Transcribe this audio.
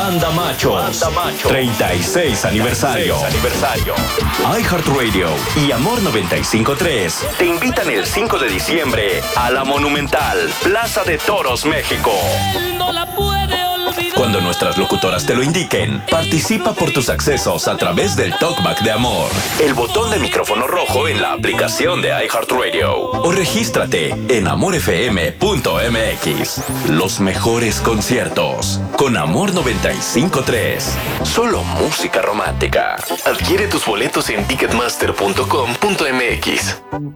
Banda Machos. 36 aniversario. iHeartRadio y Amor 95.3 te invitan el 5 de diciembre a la Monumental, Plaza de Toros, México. Él no la puede olvidar. Cuando nuestras locutoras te lo indiquen, participa por tus accesos a través del Talkback de Amor, el botón de micrófono rojo en la aplicación de iHeartRadio, o regístrate en amorfm.mx. Los mejores conciertos con Amor 95.3. Solo música romántica. Adquiere tus boletos en ticketmaster.com.mx.